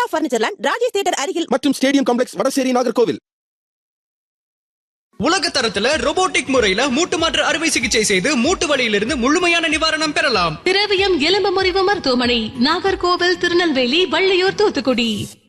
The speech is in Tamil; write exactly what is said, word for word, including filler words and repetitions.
Siva furniture land, Rajesh theatre அருகில் மற்றும் ஸ்டேடியம் காம்ப்ளெக்ஸ், வடசேரி, நாகர்கோவில். உலக தரத்துல ரோபோட்டிக் முறையில மூட்டு மாற்று அறுவை சிகிச்சை செய்து மூட்டு வலியிலிருந்து முழுமையான நிவாரணம் பெறலாம். திரவியம் எலும்பு முறிவு மருத்துவமனை, நாகர்கோவில், திருநெல்வேலி, வள்ளியூர், தூத்துக்குடி.